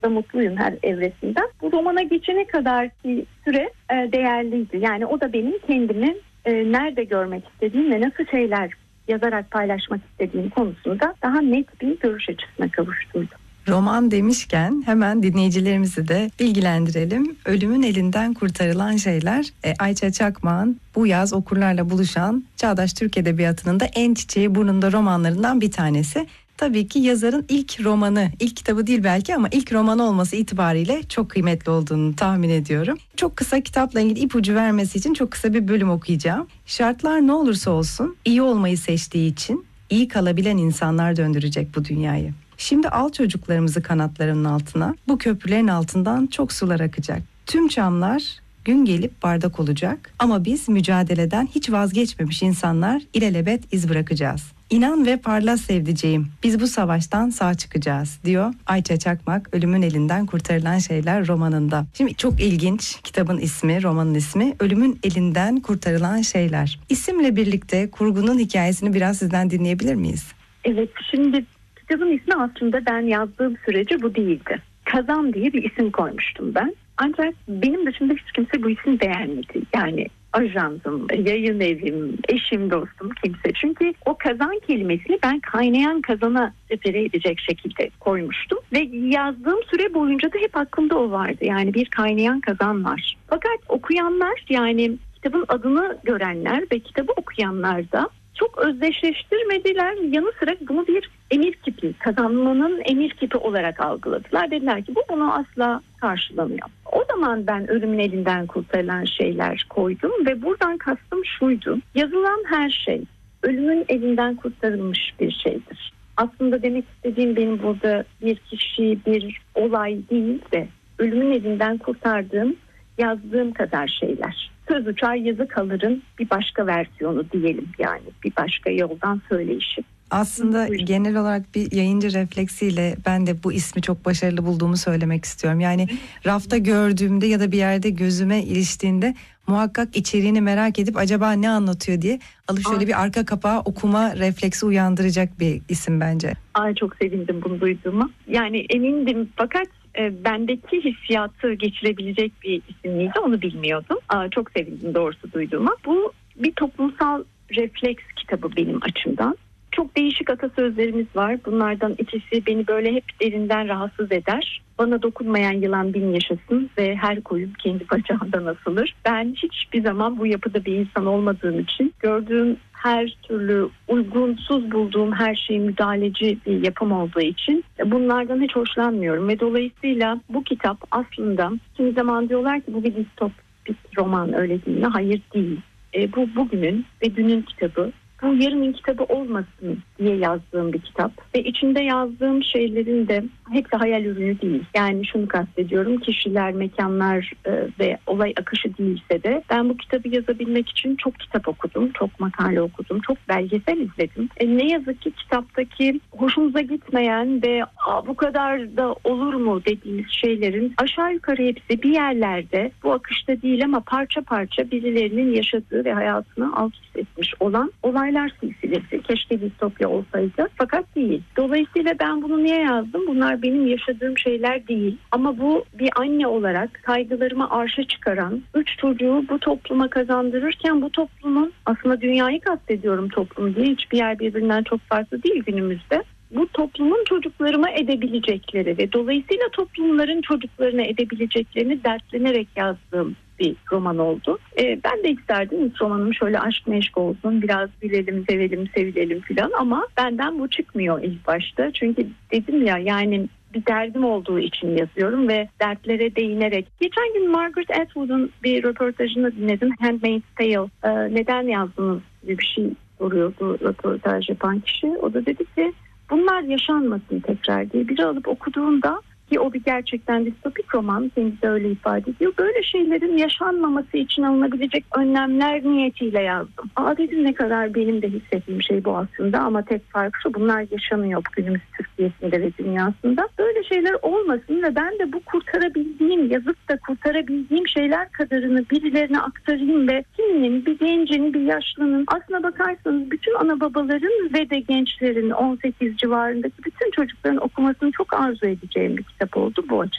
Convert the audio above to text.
da mutluyum her evresinden. Bu romana geçene kadarki süre değerliydi. Yani o da benim kendimi nerede görmek istediğim ve nasıl şeyler yazarak paylaşmak istediğim konusunda daha net bir görüş açısına kavuşturdu. Roman demişken hemen dinleyicilerimizi de bilgilendirelim. Ölümün elinden kurtarılan şeyler Ayça Çakmak'ın bu yaz okurlarla buluşan çağdaş Türk Edebiyatı'nın da en çiçeği burnunda romanlarından bir tanesi. Tabii ki yazarın ilk romanı, ilk kitabı değil belki ama ilk romanı olması itibariyle çok kıymetli olduğunu tahmin ediyorum. Çok kısa kitapla ilgili ipucu vermesi için çok kısa bir bölüm okuyacağım. Şartlar ne olursa olsun iyi olmayı seçtiği için iyi kalabilen insanlar döndürecek bu dünyayı. Şimdi al çocuklarımızı kanatlarının altına, bu köprülerin altından çok sular akacak. Tüm çamlar gün gelip bardak olacak ama biz mücadeleden hiç vazgeçmemiş insanlar ilelebet iz bırakacağız. İnan ve parla sevdiceğim, biz bu savaştan sağ çıkacağız diyor Ayça Çakmak Ölümün Elinden Kurtarılan Şeyler romanında. Şimdi çok ilginç kitabın ismi, romanın ismi Ölümün Elinden Kurtarılan Şeyler. İsimle birlikte kurgunun hikayesini biraz sizden dinleyebilir miyiz? Evet, şimdi kitabın ismi aslında ben yazdığım sürece bu değildi. Kazan diye bir isim koymuştum ben. Ancak benim dışında hiç kimse bu ismi beğenmedi. Yani ajansım, yayın evim, eşim, dostum kimse. Çünkü o kazan kelimesini ben kaynayan kazana refere edecek şekilde koymuştum. Ve yazdığım süre boyunca da hep aklımda o vardı. Yani bir kaynayan kazan var. Fakat okuyanlar, yani kitabın adını görenler ve kitabı okuyanlar da çok özdeşleştirmediler. Yanı sıra bunu bir emir kipi, kazanmanın emir kipi olarak algıladılar. Dediler ki bu bunu asla karşılamıyor. O zaman ben ölümün elinden kurtarılan şeyler koydum ve buradan kastım şuydu. Yazılan her şey ölümün elinden kurtarılmış bir şeydir. Aslında demek istediğim benim burada bir kişi, bir olay değil de ölümün elinden kurtardığım, yazdığım kadar şeyler. Söz uçar yazı kalırın bir başka versiyonu diyelim, yani bir başka yoldan söyleyişim. Aslında genel olarak bir yayıncı refleksiyle ben de bu ismi çok başarılı bulduğumu söylemek istiyorum. Yani rafta gördüğümde ya da bir yerde gözüme iliştiğinde muhakkak içeriğini merak edip acaba ne anlatıyor diye alıp şöyle bir arka kapağı okuma refleksi uyandıracak bir isim bence. Ay, çok sevindim bunu duyduğuma. Yani emindim fakat bendeki hissiyatı geçirebilecek bir isim miydi onu bilmiyordum. Çok sevindim doğrusu duyduğuma. Bu bir toplumsal refleks kitabı benim açımdan. Çok değişik atasözlerimiz var. Bunlardan ikisi beni böyle hep derinden rahatsız eder. Bana dokunmayan yılan bin yaşasın ve her koyun kendi bacağından asılır. Ben hiçbir zaman bu yapıda bir insan olmadığım için gördüğüm her türlü uygunsuz bulduğum her şey müdahaleci bir yapım olduğu için bunlardan hiç hoşlanmıyorum. Ve dolayısıyla bu kitap aslında kimi zaman diyorlar ki bu bir distopik roman, öyle değil mi? Hayır, değil. Bu bugünün ve dünün kitabı. Bu yarının kitabı olmasın diye yazdığım bir kitap. Ve içinde yazdığım şeylerin de hepsi hayal ürünü değil. Yani şunu kastediyorum, kişiler, mekanlar ve olay akışı değilse de ben bu kitabı yazabilmek için çok kitap okudum, çok makale okudum, çok belgesel izledim. Ne yazık ki kitaptaki hoşumuza gitmeyen ve bu kadar da olur mu dediğimiz şeylerin aşağı yukarı hepsi bir yerlerde bu akışta değil ama parça parça birilerinin yaşadığı ve hayatını alt üst etmiş olan olaylar silsilesi. Keşke distopya olsaydı fakat değil. Dolayısıyla ben bunu niye yazdım? Bunlar benim yaşadığım şeyler değil. Ama bu bir anne olarak kaygılarımı arşa çıkaran, 3 çocuğu bu topluma kazandırırken bu toplumun, aslında dünyayı kastediyorum toplum diye, hiçbir yer birbirinden çok farklı değil günümüzde. Bu toplumun çocuklarıma edebilecekleri ve dolayısıyla toplumların çocuklarına edebileceklerini dertlenerek yazdığım bir roman oldu. Ben de isterdim ilk romanım şöyle aşk meşk olsun, biraz gülelim, sevelim, sevilelim filan ama benden bu çıkmıyor ilk başta. Çünkü dedim ya, yani bir derdim olduğu için yazıyorum ve dertlere değinerek. Geçen gün Margaret Atwood'un bir röportajını dinledim. Handmaid's Tale. Neden yazdınız gibi bir şey soruyordu röportaj yapan kişi. O da dedi ki bunlar yaşanmasın tekrar diye. Biri alıp okuduğunda, ki o bir gerçekten distopik roman, kendisi öyle ifade ediyor, böyle şeylerin yaşanmaması için alınabilecek önlemler niyetiyle yazdım. Dedim ne kadar benim de hissettiğim şey bu aslında ama tek fark şu, bunlar yaşanıyor günümüz Türkiye'sinde ve dünyasında. Böyle şeyler olmasın ve ben de bu kurtarabildiğim, yazıp da kurtarabildiğim şeyler kadarını birilerine aktarayım ve kiminin, bir gencin, bir yaşlının, aslına bakarsanız bütün ana babaların ve de gençlerin 18 civarındaki bütün çocukların okumasını çok arzu edeceğim bir kitap oldu bu açıdan.